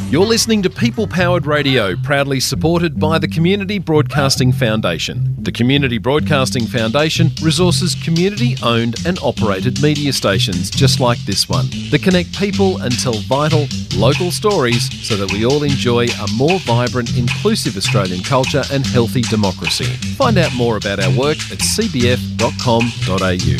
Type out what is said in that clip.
You're listening to People Powered Radio, proudly supported by the Community Broadcasting Foundation. The Community Broadcasting Foundation resources community-owned and operated media stations just like this one that connect people and tell vital, local stories so that we all enjoy a more vibrant, inclusive Australian culture and healthy democracy. Find out more about our work at cbf.com.au.